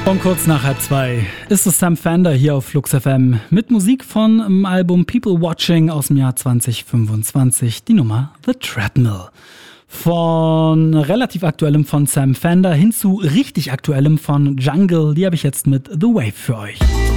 Um kurz nach 1:30 ist es Sam Fender hier auf Flux FM mit Musik vom Album People Watching aus dem Jahr 2025, die Nummer The Treadmill. Von relativ aktuellem von Sam Fender hin zu richtig aktuellem von Jungle, die habe ich jetzt mit The Wave für euch.